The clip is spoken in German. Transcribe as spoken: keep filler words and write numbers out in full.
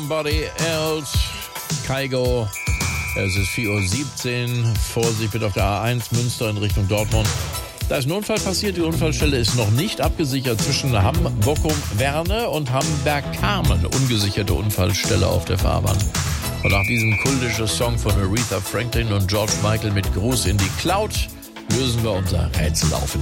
Somebody Else. Kygo. Es ist vier Uhr siebzehn. Vorsicht bitte auf der A eins Münster in Richtung Dortmund. Da ist ein Unfall passiert. Die Unfallstelle ist noch nicht abgesichert zwischen Hamm-Bockum-Werne und Hamberg-Kamen. Ungesicherte Unfallstelle auf der Fahrbahn. Und nach diesem kultischen Song von Aretha Franklin und George Michael mit Gruß in die Cloud lösen wir unser Rätsel auf.